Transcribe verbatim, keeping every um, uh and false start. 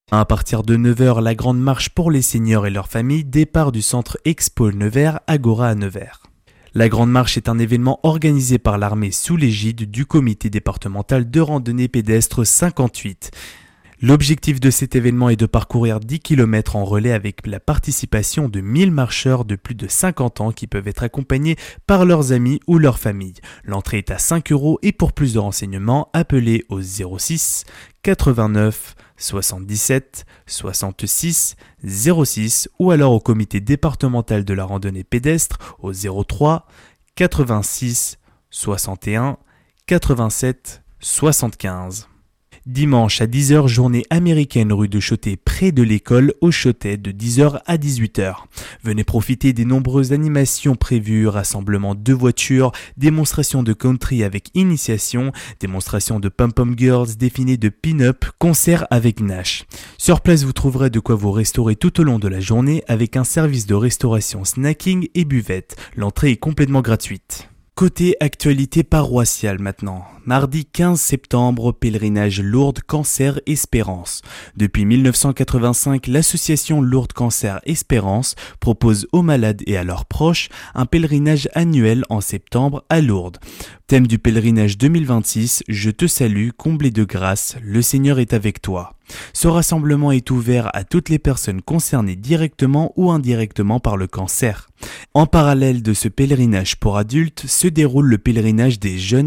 À partir de neuf heures, la grande marche pour les seniors et leurs familles, départ du centre Expo Nevers, Agora à Nevers. La Grande Marche est un événement organisé par l'armée sous l'égide du comité départemental de randonnée pédestre cinquante-huit. L'objectif de cet événement est de parcourir dix kilomètres en relais avec la participation de mille marcheurs de plus de cinquante ans qui peuvent être accompagnés par leurs amis ou leur famille. L'entrée est à cinq euros et pour plus de renseignements, appelez au zéro six quatre-vingt-neuf soixante-dix-sept soixante-six zéro six ou alors au comité départemental de la randonnée pédestre au zéro trois quatre-vingt-six soixante et un quatre-vingt-sept soixante-quinze. Dimanche à dix heures, journée américaine rue de Chotet près de l'école au Chotet de dix heures à dix-huit heures. Venez profiter des nombreuses animations prévues, rassemblement de voitures, démonstration de country avec initiation, démonstration de pom-pom girls, défilé de pin-up, concert avec Nash. Sur place, vous trouverez de quoi vous restaurer tout au long de la journée avec un service de restauration snacking et buvette. L'entrée est complètement gratuite. Côté actualité paroissiale maintenant. Mardi quinze septembre, pèlerinage Lourdes Cancer Espérance. Depuis mille neuf cent quatre-vingt-cinq, l'association Lourdes Cancer Espérance propose aux malades et à leurs proches un pèlerinage annuel en septembre à Lourdes. Thème du pèlerinage deux mille vingt-six, je te salue, comblé de grâce, le Seigneur est avec toi. Ce rassemblement est ouvert à toutes les personnes concernées directement ou indirectement par le cancer. En parallèle de ce pèlerinage pour adultes, se déroule le pèlerinage des jeunes